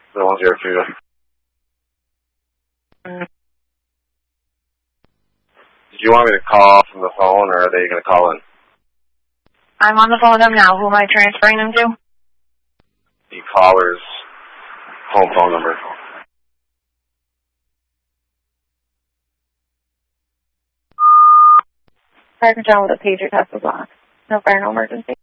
102. Did you want me to call from the phone, or are they going to call in? I'm on the phone with them now. Who am I transferring them to? The caller's home phone number. Parker John with a pager test was off. No fire, no emergency.